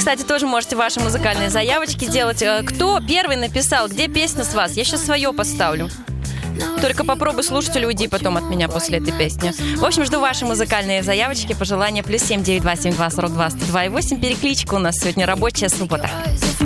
кстати, тоже можете ваши музыкальные заявочки делать. Кто первый написал, где песня с вас? Я сейчас свое поставлю. Только попробуй, слушатель, уйди потом от меня после этой песни. В общем, жду ваши музыкальные заявочки, пожелания. +7 927 242 102 8. Перекличка у нас сегодня рабочая суббота.